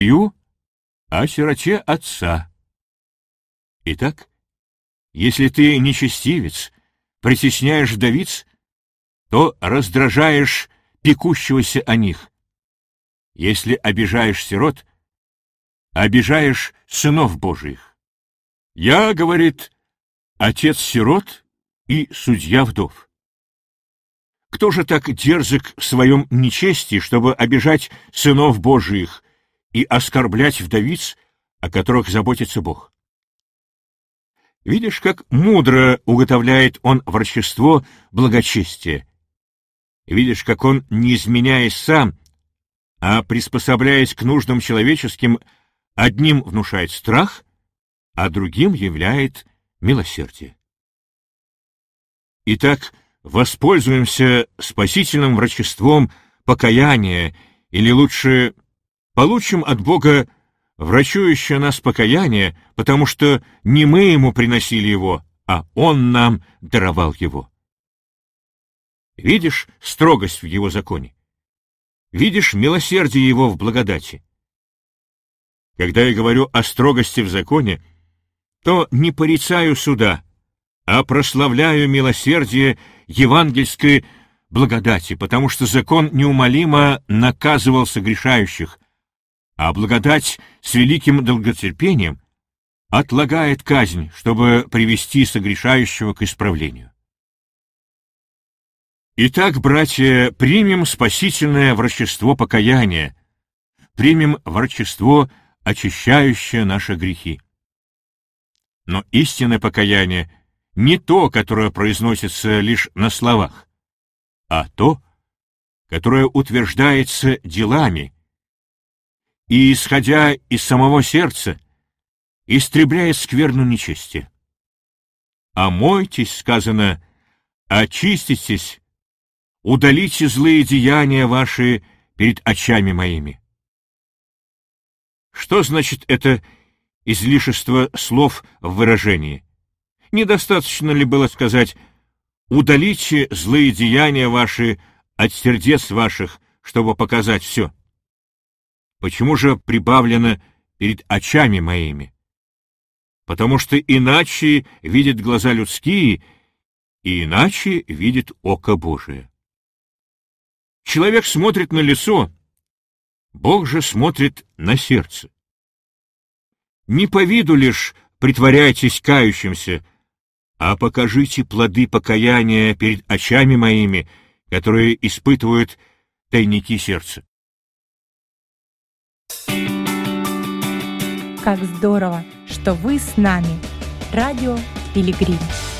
о сироте отца. Итак, если ты нечестивец, притесняешь вдовиц, то раздражаешь пекущегося о них. Если обижаешь сирот, обижаешь сынов Божиих. Я, говорит, отец сирот и судья вдов. Кто же так дерзок в своем нечестии, чтобы обижать сынов Божиих и оскорблять вдовиц, о которых заботится Бог? Видишь, как мудро уготовляет он врачество благочестия. Видишь, как он, не изменяясь сам, а приспособляясь к нуждам человеческим, одним внушает страх, а другим являет милосердие. Итак, воспользуемся спасительным врачеством покаяния, или лучше получим от Бога врачующее нас покаяние, потому что не мы ему приносили его, а он нам даровал его. Видишь строгость в его законе? Видишь милосердие его в благодати? Когда я говорю о строгости в законе, то не порицаю суда, а прославляю милосердие евангельской благодати, потому что закон неумолимо наказывал согрешающих, а благодать с великим долготерпением отлагает казнь, чтобы привести согрешающего к исправлению. Итак, братья, примем спасительное врачество покаяния, примем врачество, очищающее наши грехи. Но истинное покаяние не то, которое произносится лишь на словах, а то, которое утверждается делами и, исходя из самого сердца, истребляет скверну нечестия. «Омойтесь», сказано, «очиститесь, удалите злые деяния ваши перед очами моими». Что значит это излишество слов в выражении? Недостаточно ли было сказать «удалите злые деяния ваши от сердец ваших», чтобы показать все? Почему же прибавлено «перед очами моими»? Потому что иначе видят глаза людские, и иначе видит око Божие. Человек смотрит на лицо, Бог же смотрит на сердце. Не по виду лишь притворяйтесь кающимся, а покажите плоды покаяния перед очами моими, которые испытывают тайники сердца. Как здорово, что вы с нами. Радио Пилигрим.